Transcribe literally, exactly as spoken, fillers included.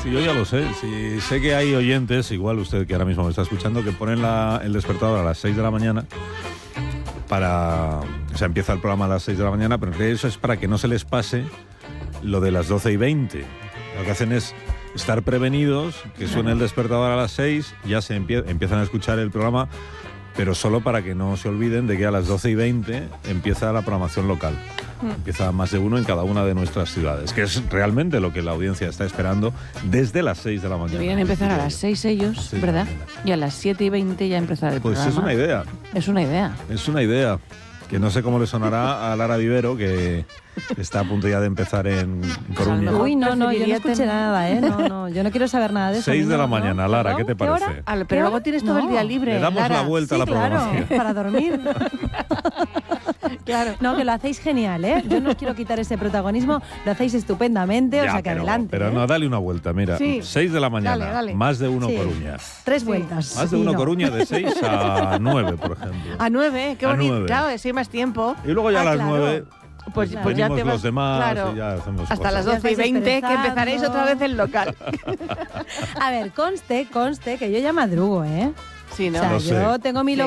Sí, yo ya lo sé. Sí, sé que hay oyentes, igual usted que ahora mismo me está escuchando, que ponen la, el despertador a las seis de la mañana para... O sea, empieza el programa a las seis de la mañana, pero en realidad eso es para que no se les pase lo de las doce y veinte. Lo que hacen es estar prevenidos, que suene el despertador a las seis, ya se empie- empiezan a escuchar el programa, pero solo para que no se olviden de que a las doce y veinte empieza la programación local. Empieza más de uno en cada una de nuestras ciudades, que es realmente lo que la audiencia está esperando desde las seis de la mañana. Deberían empezar a las seis ellos, Sí, ¿verdad? mañana. Y a las siete y veinte ya empezar el Pues programa. es una idea, Es una idea. es una idea. Que no sé cómo le sonará a Lara Vivero, que está a punto ya de empezar en Coruña. mejor Uy, no, no, yo no preferiría escuché tener- nada, ¿eh? No, no, yo no quiero saber nada de eso. seis de la no, mañana, no. Lara, ¿qué te ¿Qué hora? parece? Al- ¿Qué pero luego hora? tienes todo No. el día libre, Le damos Lara. la vuelta Sí, a la claro, programación. para dormir. Claro. No, que lo hacéis genial, ¿eh? Yo no os quiero quitar ese protagonismo, lo hacéis estupendamente, o Ya, sea que pero, adelante. Pero ¿eh? no, dale una vuelta, mira. Sí. seis de la mañana, Dale, dale. más de uno Sí. Coruña. Tres vueltas. Más de Sí, uno no. Coruña de seis a nueve, por ejemplo. A nueve, qué A bonito. nueve. Claro, si hay más tiempo. Y luego ya Ah, a las claro. nueve Pues, Claro. pues ya te venimos vas. los demás claro. y ya hacemos Hasta cosas. las Ya doce y estáis veinte, que esperezando. empezaréis otra vez el local. A ver, conste, conste, que yo ya madrugo, ¿eh? Sí, ¿no? O sea, Lo yo sé. tengo mi Sí.